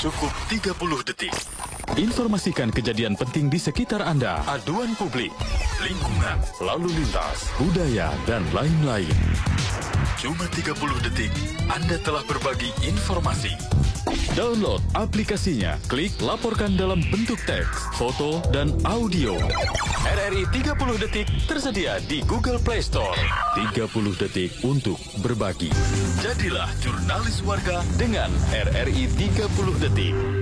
Cukup 30 detik. Informasikan kejadian penting di sekitar Anda, Aduan publik, lingkungan, lalu lintas, budaya, dan lain-lain. cuma 30 detik, Anda telah berbagi informasi. Download aplikasinya, klik laporkan dalam bentuk teks, foto, dan audio. RRI 30 detik tersedia di Google Play Store. 30 detik untuk berbagi. Jadilah jurnalis warga dengan RRI 30 detik.